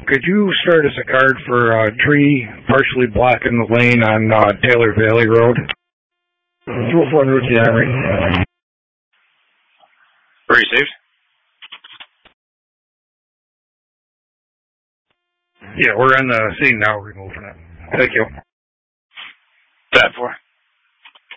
could you start us a card for a tree partially blocking the lane on Taylor Valley Road? 204 Route to the Armory. Received. Yeah, we're on the scene now, removing it. Thank you. That for.